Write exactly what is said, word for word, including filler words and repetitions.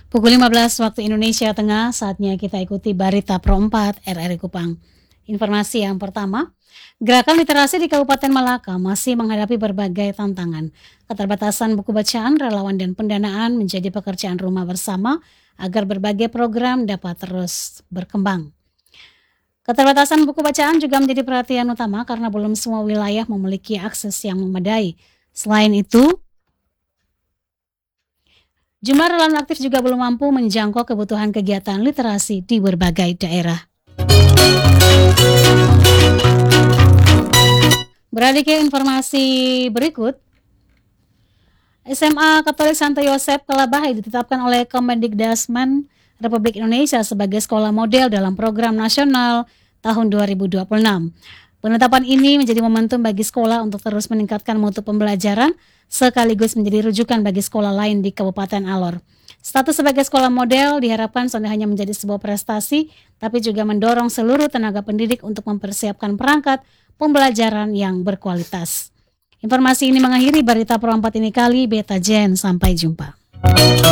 Pukul lima belas waktu Indonesia Tengah, saatnya kita ikuti Berita Pro empat R R I Kupang. Informasi yang pertama, gerakan literasi di Kabupaten Malaka masih menghadapi berbagai tantangan. Keterbatasan buku bacaan, relawan dan pendanaan menjadi pekerjaan rumah bersama agar berbagai program dapat terus berkembang. Keterbatasan buku bacaan juga menjadi perhatian utama karena belum semua wilayah memiliki akses yang memadai. Selain itu, jumlah relawan aktif juga belum mampu menjangkau kebutuhan kegiatan literasi di berbagai daerah. Beralih ke informasi berikut, S M A Katolik Santo Yosef Kalabahai ditetapkan oleh Kemendikdasmen Republik Indonesia sebagai sekolah model dalam program nasional tahun dua ribu dua puluh enam. Penetapan ini menjadi momentum bagi sekolah untuk terus meningkatkan mutu pembelajaran sekaligus menjadi rujukan bagi sekolah lain di Kabupaten Alor. Status sebagai sekolah model diharapkan tidak hanya menjadi sebuah prestasi, tapi juga mendorong seluruh tenaga pendidik untuk mempersiapkan perangkat pembelajaran yang berkualitas. Informasi ini mengakhiri Berita Pro empat ini kali, Beta Jen, sampai jumpa.